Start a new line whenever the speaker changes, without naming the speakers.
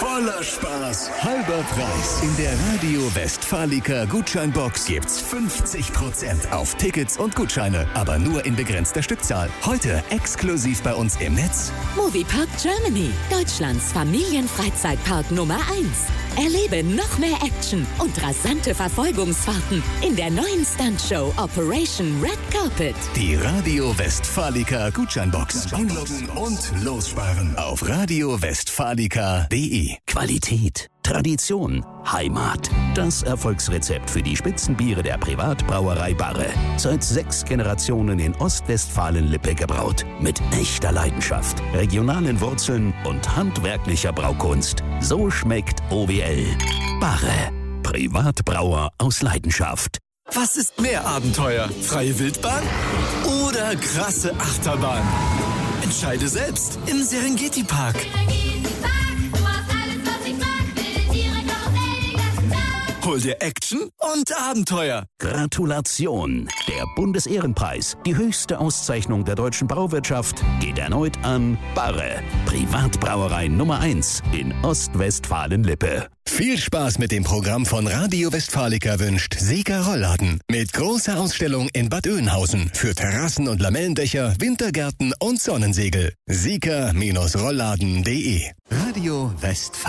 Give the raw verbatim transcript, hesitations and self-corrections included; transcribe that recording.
voller Spaß, halber Preis. In der Radio Westfalica Gutscheinbox gibt's fünfzig Prozent auf Tickets und Gutscheine, aber nur in begrenzter Stückzahl. Heute exklusiv bei uns im Netz.
Moviepark Germany, Deutschlands Familienfreizeitpark Nummer eins. Erlebe noch mehr Action und rasante Verfolgungsfahrten in der neuen Stuntshow Operation Red Carpet.
Die Radio Westfalica Gutscheinbox. Einloggen und lossparen auf radio westfalica punkt de.
Qualität, Tradition, Heimat. Das Erfolgsrezept für die Spitzenbiere der Privatbrauerei Barre. Seit sechs Generationen in Ostwestfalen-Lippe gebraut. Mit echter Leidenschaft, regionalen Wurzeln und handwerklicher Braukunst. So schmeckt O W L. Barre. Privatbrauer aus Leidenschaft.
Was ist mehr Abenteuer? Freie Wildbahn oder krasse Achterbahn? Entscheide selbst im Serengeti Park. Hol dir Action und Abenteuer.
Gratulation! Der Bundesehrenpreis, die höchste Auszeichnung der deutschen Brauwirtschaft, geht erneut an Barre, Privatbrauerei Nummer eins in Ostwestfalen-Lippe.
Viel Spaß mit dem Programm von Radio Westfalica wünscht Sika Rollladen. Mit großer Ausstellung in Bad Oeynhausen für Terrassen und Lamellendächer, Wintergärten und Sonnensegel. sika Rollladen punkt de. Radio Westfalica.